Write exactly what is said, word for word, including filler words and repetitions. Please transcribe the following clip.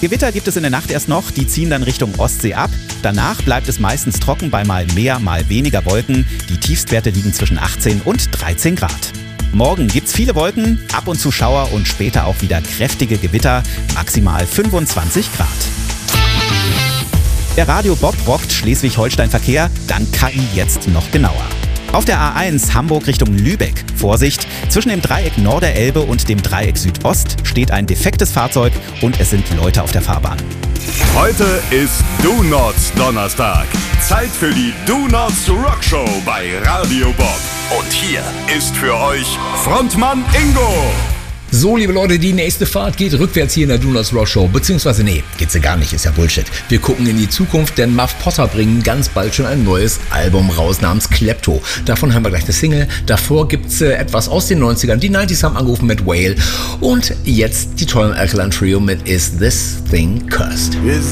Gewitter gibt es in der Nacht erst noch, die ziehen dann Richtung Ostsee ab. Danach bleibt es meistens trocken bei mal mehr, mal weniger Wolken. Die Tiefstwerte liegen zwischen achtzehn und dreizehn Grad. Morgen gibt's viele Wolken, ab und zu Schauer und später auch wieder kräftige Gewitter, maximal fünfundzwanzig Grad. Der Radio Bob rockt Schleswig-Holstein-Verkehr, dank K I jetzt noch genauer. Auf der A eins Hamburg Richtung Lübeck. Vorsicht, zwischen dem Dreieck Norderelbe und dem Dreieck Südost steht ein defektes Fahrzeug und es sind Leute auf der Fahrbahn. Heute ist Do Nots Donnerstag. Zeit für die Do Nots Rock Show bei Radio Bob. Und hier ist für euch Frontmann Ingo. So, liebe Leute, die nächste Fahrt geht rückwärts hier in der Do Nots Rock Show. Beziehungsweise, nee, geht sie gar nicht, ist ja Bullshit. Wir gucken in die Zukunft, denn Muff Potter bringen ganz bald schon ein neues Album raus namens Klepto. Davon haben wir gleich das Single. Davor gibt's äh, etwas aus den neunzigern. Die neunziger haben angerufen mit Whale. Und jetzt die tollen Alkaline Trio mit Is This Thing Cursed. Is